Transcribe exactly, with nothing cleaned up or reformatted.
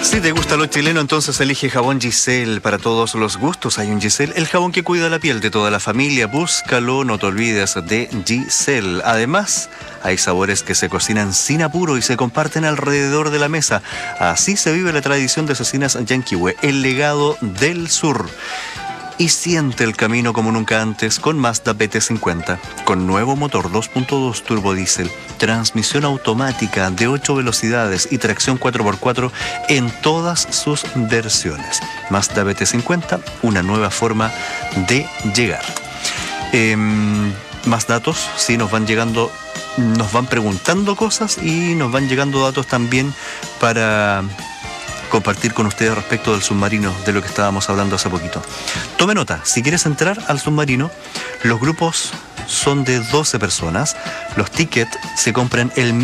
Si te gusta lo chileno, entonces elige jabón Giselle. Para todos los gustos hay un Giselle, el jabón que cuida la piel de toda la familia. Búscalo, no te olvides de Giselle. Además, hay sabores que se cocinan sin apuro y se comparten alrededor de la mesa. Así se vive la tradición de Cecinas Yanquihue, el legado del sur. Y siente el camino como nunca antes con Mazda B T cincuenta, con nuevo motor dos punto dos turbo diésel, transmisión automática de ocho velocidades y tracción cuatro por cuatro en todas sus versiones. Mazda B T cincuenta, una nueva forma de llegar. Eh, más datos, sí, nos van llegando, nos van preguntando cosas y nos van llegando datos también para compartir con ustedes respecto del submarino, de lo que estábamos hablando hace poquito. Tome nota, si quieres entrar al submarino, los grupos son de doce personas, los tickets se compran el